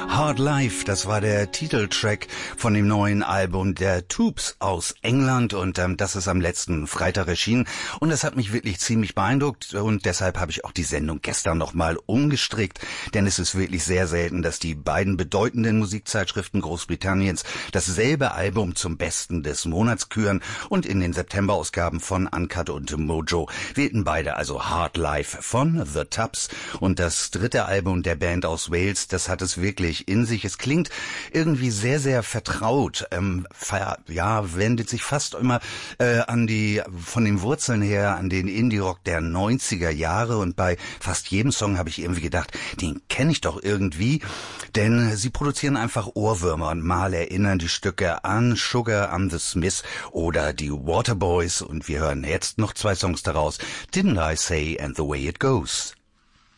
Hard Life, das war der Titeltrack von dem neuen Album der Tubes aus England und das ist am letzten Freitag erschienen und das hat mich wirklich ziemlich beeindruckt und deshalb habe ich auch die Sendung gestern nochmal umgestrickt, denn es ist wirklich sehr selten, dass die beiden bedeutenden Musikzeitschriften Großbritanniens dasselbe Album zum Besten des Monats küren und in den September-Ausgaben von Uncut und Mojo wählten beide also Hard Life von The Tubs und das dritte Album der Band aus Wales, das hat es wirklich in sich. Es klingt irgendwie sehr, sehr vertraut, wendet sich fast immer von den Wurzeln her an den Indie-Rock der 90er Jahre und bei fast jedem Song habe ich irgendwie gedacht, den kenne ich doch irgendwie, denn sie produzieren einfach Ohrwürmer und mal erinnern die Stücke an Sugar, an The Smiths oder die Waterboys und wir hören jetzt noch 2 Songs daraus, Didn't I Say and the Way It Goes.